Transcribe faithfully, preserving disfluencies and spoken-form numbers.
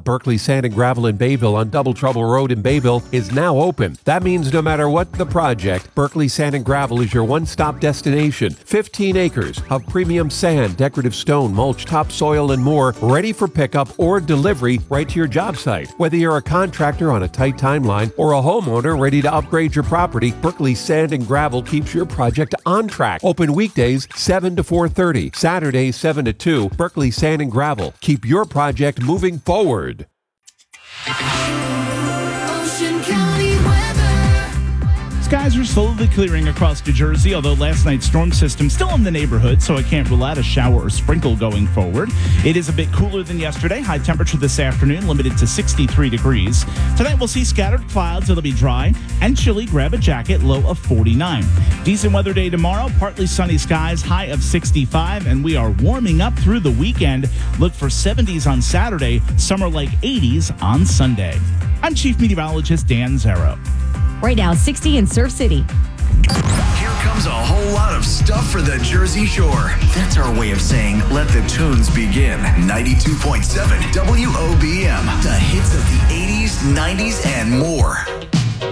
Berkeley Sand and Gravel in Bayville on Double Trouble Road in Bayville is now open. That means no matter what the project, Berkeley Sand and Gravel is your one-stop destination. fifteen acres of premium sand, decorative stone, mulch, topsoil, and more, ready for pickup or delivery right to your job site. Whether you're a contractor on a tight timeline or a homeowner ready to upgrade your property, Berkeley Sand and Gravel keeps your project on track. Open weekdays seven to four thirty, Saturdays seven to two. Berkeley Sand and Gravel. Keep your project moving forward. Ocean County weather. Skies are slowly clearing across New Jersey, although last night's storm system still in the neighborhood, so I can't rule out a shower or sprinkle going forward. It is a bit cooler than yesterday. High temperature this afternoon, limited to sixty-three degrees. Tonight we'll see scattered clouds. It'll be dry and chilly. Grab a jacket, low of forty-nine. Decent weather day tomorrow. Partly sunny skies, high of sixty-five, and we are warming up through the weekend. Look for seventies on Saturday, summer-like eighties on Sunday. I'm Chief Meteorologist Dan Zero. Right now, sixty in Surf City. Here comes a whole lot of stuff for the Jersey Shore. That's our way of saying, let the tunes begin. ninety-two point seven W O B M. The hits of the eighties, nineties, and more.